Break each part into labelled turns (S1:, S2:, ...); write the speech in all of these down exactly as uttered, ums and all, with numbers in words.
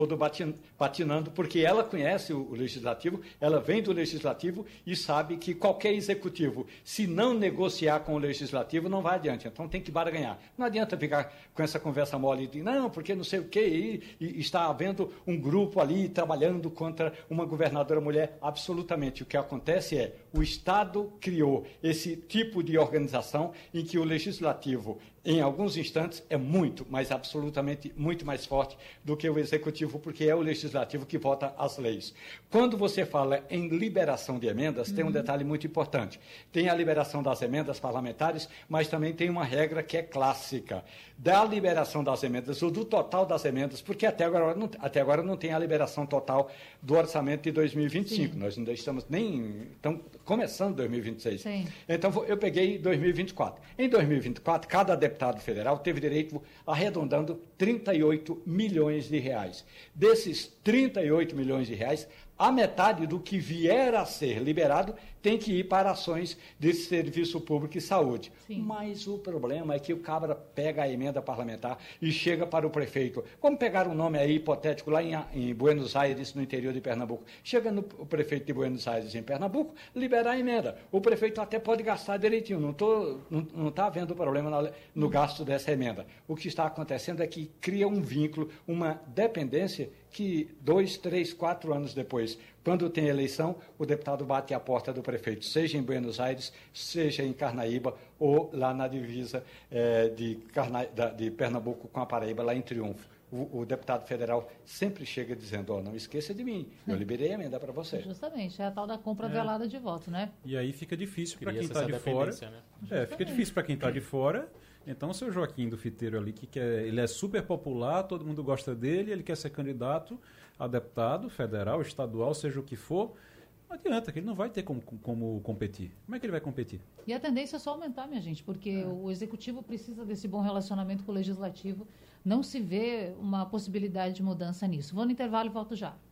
S1: todo patinando, porque ela conhece o legislativo, ela vem do legislativo e sabe que qualquer executivo, se não negociar com o legislativo, não vai adiante. Então tem que barganhar. Não adianta ficar com essa conversa mole de não, porque não sei o quê, e, e está havendo um grupo ali trabalhando contra uma governadora mulher. Absolutamente. O que acontece é o Estado criou esse tipo de organização em que o legislativo, em alguns instantes, é muito, mas absolutamente muito mais forte do que o executivo, porque é o legislativo que vota as leis. Quando você fala em liberação de emendas, uhum. tem um detalhe muito importante. Tem a liberação das emendas parlamentares, mas também tem uma regra que é clássica. Da liberação das emendas, ou do total das emendas, porque até agora não, até agora não tem a liberação total do orçamento de dois mil e vinte e cinco. Sim. Nós ainda estamos nem... Estamos começando dois mil e vinte e seis. Sim. Então, eu peguei dois mil e vinte e quatro. Em dois mil e vinte e quatro, cada deputado federal teve direito, arredondando, trinta e oito milhões de reais. Desses trinta e oito milhões de reais, a metade do que vier a ser liberado tem que ir para ações de serviço público e saúde. Sim. Mas o problema é que o cabra pega a emenda parlamentar e chega para o prefeito. Vamos pegar um nome aí hipotético lá em, em Buenos Aires, no interior de Pernambuco. Chega no o prefeito de Buenos Aires, em Pernambuco, liberar a emenda. O prefeito até pode gastar direitinho, não está não, não tá havendo problema no, no gasto dessa emenda. O que está acontecendo é que cria um vínculo, uma dependência que dois, três, quatro anos depois, quando tem eleição, o deputado bate à porta do prefeito, seja em Buenos Aires, seja em Carnaíba ou lá na divisa eh, de, Carna... de Pernambuco com a Paraíba, lá em Triunfo. O, o deputado federal sempre chega dizendo, oh, não esqueça de mim, eu liberei a emenda para você.
S2: Justamente, é a tal da compra é. velada de voto, né?
S3: E aí fica difícil para quem está de fora. Né? É, fica difícil para quem está de fora. Então o seu Joaquim do Fiteiro ali, que quer, ele é super popular, todo mundo gosta dele, ele quer ser candidato a deputado federal, estadual, seja o que for. Não adianta, que ele não vai ter como, como competir. Como é que ele vai competir?
S2: E a tendência é só aumentar, minha gente, porque é. o executivo precisa desse bom relacionamento com o legislativo. Não se vê uma possibilidade de mudança nisso. Vou no intervalo e volto já.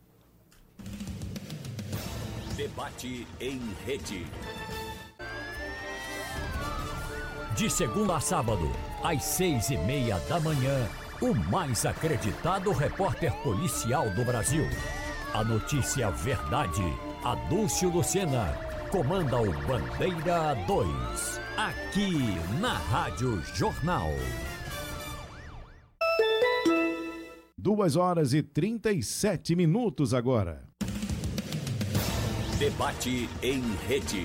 S4: Debate em rede.
S5: De segunda a sábado, às seis e meia da manhã, o mais acreditado repórter policial do Brasil. A notícia verdade. Adúlcio Lucena comanda o Bandeira dois, aqui na Rádio Jornal.
S6: Duas horas e trinta e sete minutos agora.
S4: Debate em rede.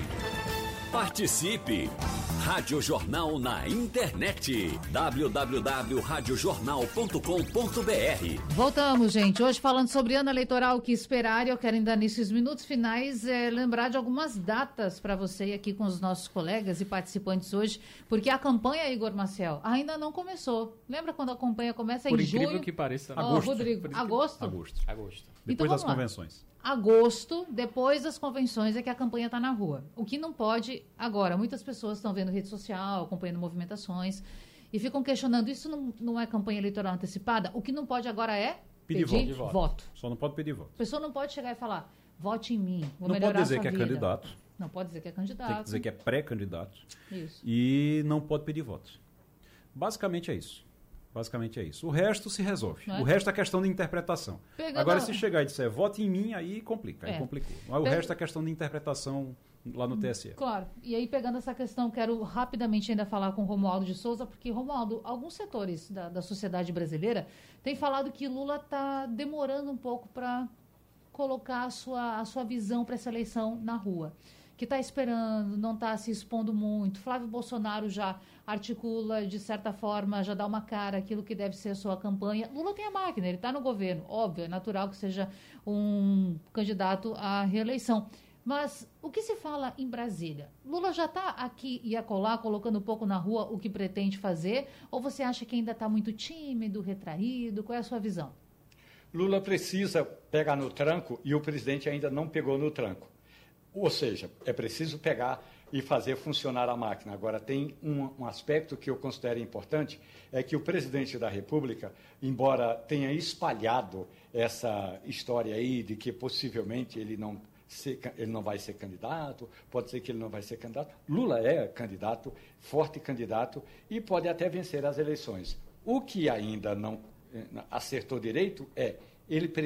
S4: Participe! Rádio Jornal na internet. w w w ponto rádio jornal ponto com ponto b r.
S2: Voltamos, gente. Hoje falando sobre ano eleitoral, o que esperar. E eu quero ainda nesses minutos finais é, lembrar de algumas datas para você aqui com os nossos colegas e participantes hoje, porque a campanha, Igor Maciel, ainda não começou. Lembra quando a campanha começa
S3: Por
S2: em junho?
S3: Por incrível que pareça.
S2: Oh,
S3: Agosto.
S2: Rodrigo, agosto?
S3: Agosto. Agosto.
S2: Então,
S3: depois das convenções.
S2: Agosto, depois das convenções, é que a campanha está na rua. O que não pode agora, muitas pessoas estão vendo rede social, acompanhando movimentações e ficam questionando, isso não, não é campanha eleitoral antecipada? O que não pode agora é
S3: pedir,
S2: pedir
S3: voto.
S2: voto.
S3: Só não pode pedir voto.
S2: A pessoa não pode chegar e falar, vote em mim, vou
S3: não
S2: melhorar
S3: pode dizer
S2: a sua
S3: que
S2: vida.
S3: é candidato.
S2: Não pode dizer que é candidato.
S3: Tem que dizer que é pré-candidato.
S2: Isso.
S3: E não pode pedir voto. Basicamente é isso. Basicamente é isso. O resto se resolve. É? O resto é questão de interpretação. Pegando Agora, a... se chegar e disser vote em mim, aí complica. Aí é. complicou. Mas o Pe... resto é questão de interpretação lá no T S E.
S2: Claro. E aí, pegando essa questão, quero rapidamente ainda falar com o Romualdo de Souza, porque, Romualdo, alguns setores da, da sociedade brasileira têm falado que Lula está demorando um pouco para colocar a sua, a sua visão para essa eleição na rua. Que está esperando, não está se expondo muito. Flávio Bolsonaro já articula, de certa forma, já dá uma cara aquilo que deve ser a sua campanha. Lula tem a máquina, ele está no governo. Óbvio, é natural que seja um candidato à reeleição. Mas o que se fala em Brasília? Lula já está aqui e acolá, colocando um pouco na rua o que pretende fazer? Ou você acha que ainda está muito tímido, retraído? Qual é a sua visão?
S1: Lula precisa pegar no tranco e o presidente ainda não pegou no tranco. Ou seja, é preciso pegar e fazer funcionar a máquina. Agora, tem um, um aspecto que eu considero importante, é que o presidente da República, embora tenha espalhado essa história aí de que possivelmente ele não, ser, ele não vai ser candidato, pode ser que ele não vai ser candidato, Lula é candidato, forte candidato, e pode até vencer as eleições. O que ainda não acertou direito é ele